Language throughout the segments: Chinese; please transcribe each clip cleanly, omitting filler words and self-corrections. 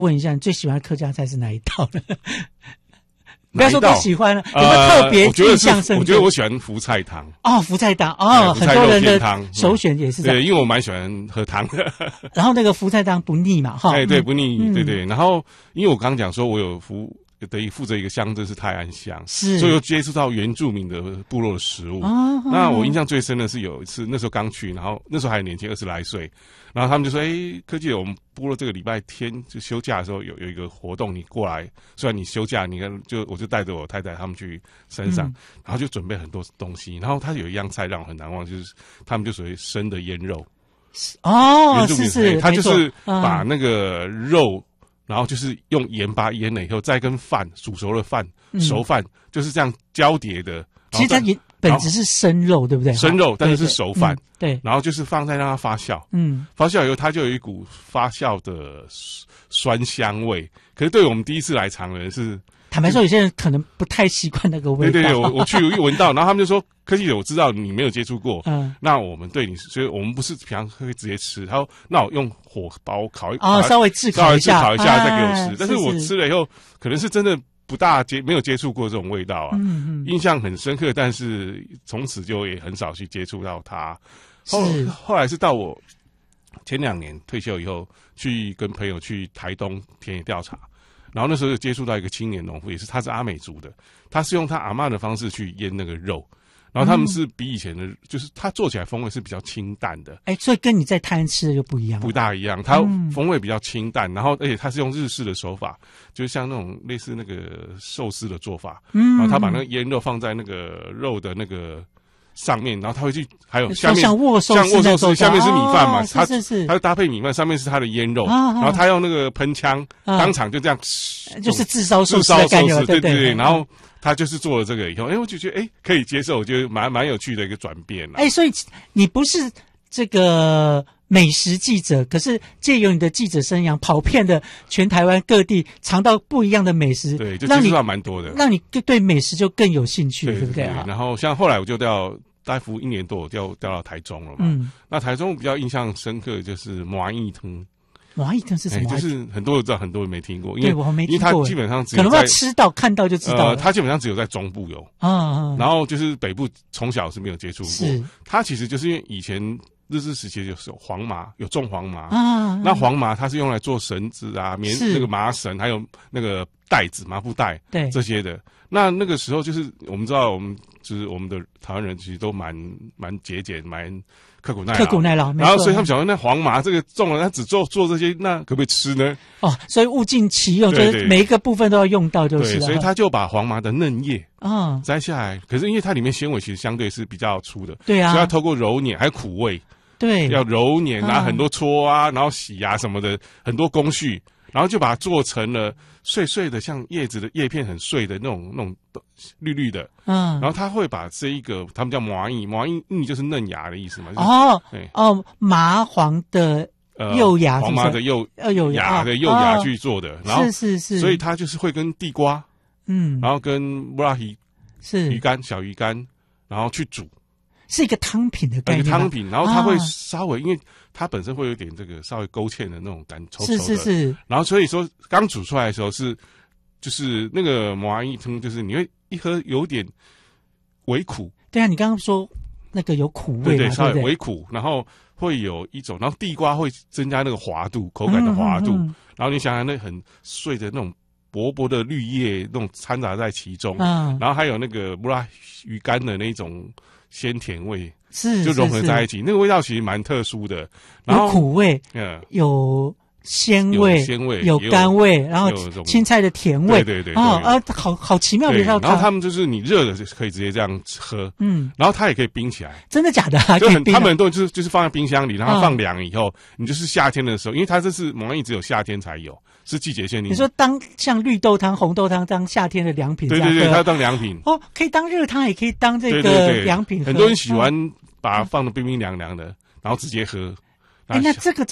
问一下，你最喜欢的客家菜是哪一道呢？不要说不喜欢了，有没有特别印象深刻？ 我觉得我喜欢福菜汤。 哦，福菜汤哦，很多人的首选也是这样。 对，因为我蛮喜欢喝汤的。 然后那个福菜汤不腻嘛，哈。 哎，对，不腻，对对。然后，因为我刚刚讲说，我有等于负责一个乡镇是泰安乡， 是， 所以又接触到原住民的部落的食物。那我印象最深的是有一次，那时候刚去，然后那时候还很年轻，20来岁，然后他们就说：“科技，我们部落这个礼拜天就休假的时候有一个活动，你过来。虽然你休假，你看我就带着我太太他们去山上，然后就准备很多东西。然后他有一样菜让我很难忘，就是他们就属于生的腌肉。 哦，是， 他就是把那个肉。”然后就是用盐巴腌了以后，再跟饭煮熟的饭、熟饭就是这样交叠的。 其实它本质是生肉，对不对？ 生肉，但是是熟饭。 对。 然后就是放在让它发酵。发酵以后，它就有一股发酵的酸香味。可是对我们第一次来尝的人是， 坦白说，有些人可能不太习惯那个味道。 对对对，我去一闻到，然后他们就说：“科技姐，我知道你没有接触过，那我们对你，所以我们不是平常会直接吃。他说，那我用火把我烤一稍微炙烤一下再给我吃。但是我吃了以后，可能是真的没有接触过这种味道啊，印象很深刻。但是从此就也很少去接触到它。后来是到我前2年退休以后，去跟朋友去台东田野调查。”然后那时候就接触到一个青年农夫，也是他是阿美族的，他是用他阿嬷的方式去腌那个肉，然后他们是比以前的，就是他做起来风味是比较清淡的。 所以跟你在泰安吃的就不一样了。 不大一样，它风味比较清淡，然后而且它是用日式的手法，就像那种类似那个寿司的做法，然后他把那个腌肉放在那个肉的那个上面，然后他会去，还有下面像握寿司， 下面是米饭嘛， 它就搭配米饭，上面是他的腌肉，然后他用那个喷枪，当场就这样， 就是自烧寿司的概念， 对对对，然后他就是做了这个以后，我就觉得可以接受，我觉得蛮有趣的一个转变啦。 所以你不是这个美食记者，可是借由你的记者生涯，跑遍了全台湾各地，尝到不一样的美食， 对，就接触到蛮多的， 让你对美食就更有兴趣，对不对？ 然后像后来我就大概服1年多，我调到台中了嘛。那台中比较印象深刻的就是麻薏汤。麻薏汤是什么？就是很多人知道，很多人没听过，因为我没听过，因为它基本上只有可能要吃到看到就知道了。 它基本上只有在中部有然后就是北部从小是没有接触过。它其实就是因为以前日治时期有黄麻，有种黄麻那黄麻它是用来做绳子啊、那个麻绳，还有那个带子、麻布袋这些的。那个时候就是我们知道，我们的台湾人其实都蛮节俭，蛮刻苦耐劳，然后所以他们想说，那黄麻这个种了，他只做这些，那可不可以吃呢？ 所以物尽其用，就是每一个部分都要用到，就是对，所以他就把黄麻的嫩叶摘下来，可是因为它里面纤维其实相对是比较粗的， 对啊， 所以要透过揉捻，还有苦味， 对， 要揉捻啊，很多搓啊，然后洗啊什么的，很多工序，然后就把它做成了碎碎的，像叶子的叶片很碎的那种绿绿的，然后他会把这一个他们叫麻薏就是嫩芽的意思嘛， 麻黄的幼芽， 黄麻的幼芽去做的，然后是，所以它就是会跟地瓜，然后跟布拉鱼是小鱼干，然后去煮。 是一个汤品的概念， 汤品，然后它会稍微，因为它本身会有点这个稍微勾芡的那种感，稠稠的，是，然后所以说刚煮出来的时候就是那个麻薏汤，就是你会一喝有点微苦， 对啊，你刚刚说那个有苦味， 对，稍微微苦，然后会有一种，然后地瓜会增加那个滑度，口感的滑度，然后你想想那很碎的那种薄薄的绿叶那种掺杂在其中，然后还有那个布拉鱼干的那种鲜甜味，就融合在一起，那个味道其实蛮特殊的。然后有苦味，有鲜味，有甘味，然后青菜的甜味， 对， 好奇妙的一道汤。 然后他们就是你热的可以直接这样喝，然后它也可以冰起来。 真的假的？ 就他们很多就是放在冰箱里，然后放凉以后，你就是夏天的时候，因为它这是麻薏只有夏天才有。是季节限定。 你说当像绿豆汤、红豆汤当夏天的凉品， 对，它当凉品可以当热汤，也可以当这个凉品。 很多人喜欢把它放的冰冰凉凉的，然后直接喝。 那这个在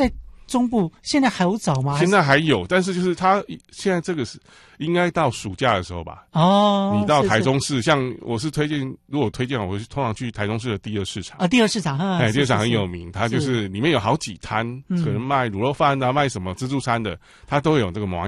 中部现在还有找吗？ 现在还有，但是就是它现在这个是应该到暑假的时候吧。 哦， 你到台中市，像我是推荐，如果推荐我是通常去台中市的第二市场。 第二市场， 第二市场很有名，它就是里面有好几摊，可能卖卤肉饭啊，卖什么自助餐的，它都会有这个麻